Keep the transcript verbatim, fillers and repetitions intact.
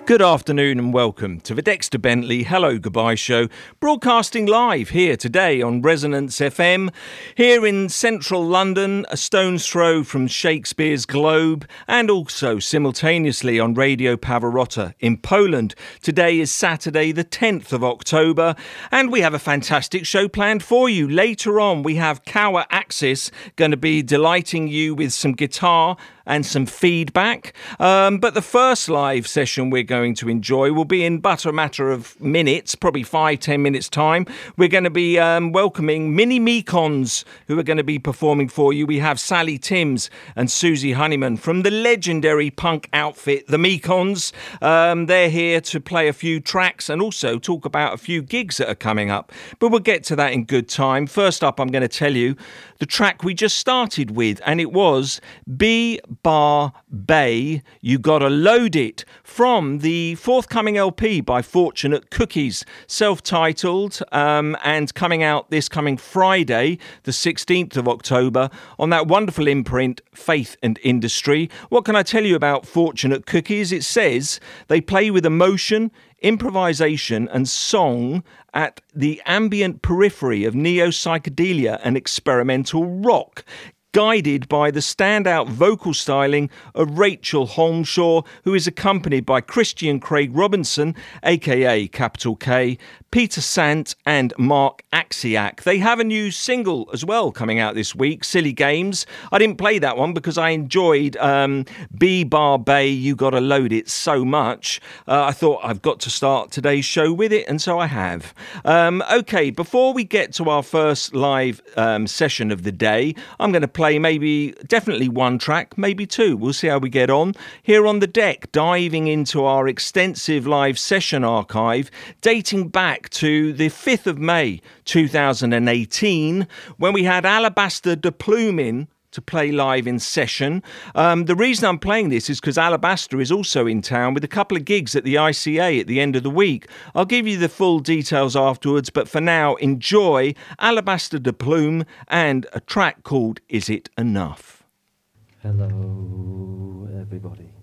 Good afternoon and welcome to the Dexter Bentley Hello Goodbye Show, broadcasting live here today on Resonance F M, here in central London, a stone's throw from Shakespeare's Globe, and also simultaneously on Radio Pavarotti in Poland. Today is Saturday the tenth of October, and we have a fantastic show planned for you. Later on, we have Kawa Axis going to be delighting you with some guitar and some feedback. Um, but the first live session we're going to enjoy will be in but a matter of minutes, probably five, ten minutes time. We're going to be um, welcoming Mini Mekons, who are going to be performing for you. We have Sally Timms and Susie Honeyman from the legendary punk outfit, the Mekons. Um, they're here to play a few tracks and also talk about a few gigs that are coming up. But we'll get to that in good time. First up, I'm going to tell you the track we just started with, and it was B Bar Bay, You Gotta Load It, from the forthcoming L P by Fortunate Cookies, self-titled, um, and coming out this coming Friday, the sixteenth of October, on that wonderful imprint, Faith and Industry. What can I tell you about Fortunate Cookies? It says they play with emotion, improvisation and song at the ambient periphery of neo-psychedelia and experimental rock, guided by the standout vocal styling of Rachel Holmshaw, who is accompanied by Christian Craig Robinson, aka Capital K, Peter Sant and Mark Axiak. They have a new single as well coming out this week, Silly Games. I didn't play that one because I enjoyed um, B Bar Bay, You Gotta Load It so much. Uh, I thought I've got to start today's show with it, and so I have. Um, okay, before we get to our first live um, session of the day, I'm going to play maybe, definitely one track, maybe two. We'll see how we get on. Here on the deck, diving into our extensive live session archive, dating back to the fifth of May two thousand eighteen, when we had Alabaster de Plume in to play live in session. Um, the reason I'm playing this is because Alabaster is also in town with a couple of gigs at the I C A at the end of the week. I'll give you the full details afterwards, but for now, enjoy Alabaster de Plume and a track called Is It Enough? Hello, everybody.